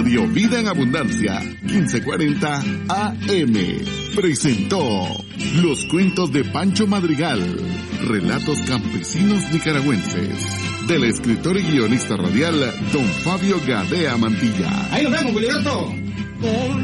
Radio Vida en Abundancia, 1540 AM. Presentó Los Cuentos de Pancho Madrigal, relatos campesinos nicaragüenses, del escritor y guionista radial Don Fabio Gadea Mantilla. Ahí nos vemos, Wilberto.